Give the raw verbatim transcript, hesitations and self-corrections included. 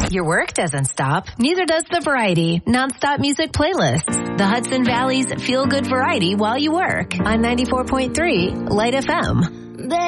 Your work doesn't stop. Neither does the Variety nonstop music playlist. The Hudson Valley's feel-good variety while you work on ninety-four point three Light F M.